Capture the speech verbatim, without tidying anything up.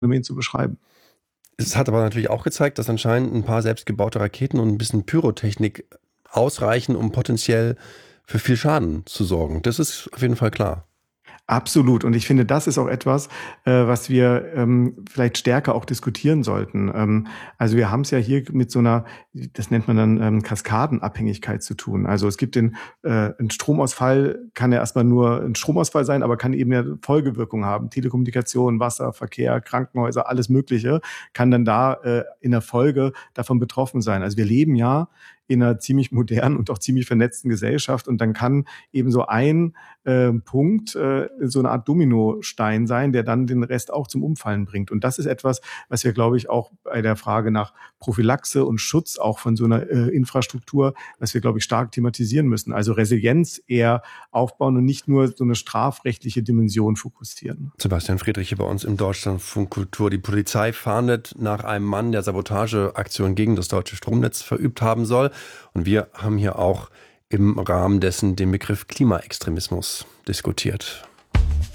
Phänomen zu beschreiben. Es hat aber natürlich auch gezeigt, dass anscheinend ein paar selbstgebaute Raketen und ein bisschen Pyrotechnik ausreichen, um potenziell für viel Schaden zu sorgen. Das ist auf jeden Fall klar. Absolut. Und ich finde, das ist auch etwas, äh, was wir ähm, vielleicht stärker auch diskutieren sollten. Ähm, also wir haben es ja hier mit so einer, das nennt man dann ähm, Kaskadenabhängigkeit zu tun. Also es gibt den, äh, ein Stromausfall, kann ja erstmal nur ein Stromausfall sein, aber kann eben ja Folgewirkungen haben. Telekommunikation, Wasser, Verkehr, Krankenhäuser, alles Mögliche kann dann da äh, in der Folge davon betroffen sein. Also wir leben ja in einer ziemlich modernen und auch ziemlich vernetzten Gesellschaft. Und dann kann eben so ein äh, Punkt äh, so eine Art Dominostein sein, der dann den Rest auch zum Umfallen bringt. Und das ist etwas, was wir, glaube ich, auch bei der Frage nach Prophylaxe und Schutz auch von so einer äh, Infrastruktur, was wir, glaube ich, stark thematisieren müssen. Also Resilienz eher aufbauen und nicht nur so eine strafrechtliche Dimension fokussieren. Sebastian Friedrich hier bei uns im Deutschlandfunk Kultur. Die Polizei fahndet nach einem Mann, der Sabotageaktion gegen das deutsche Stromnetz verübt haben soll. Und wir haben hier auch im Rahmen dessen den Begriff Klimaextremismus diskutiert.